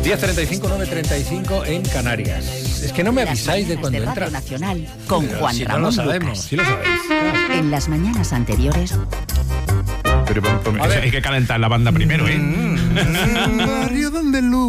10:35, 9:35 en Canarias. Es que no me avisáis de cuando entra. Radio Nacional con Pero Juan si Ramón no lo sabemos, Lucas. si lo sabéis. En las mañanas anteriores. Pero hay que calentar la banda primero, ¿eh? Barrio donde luz.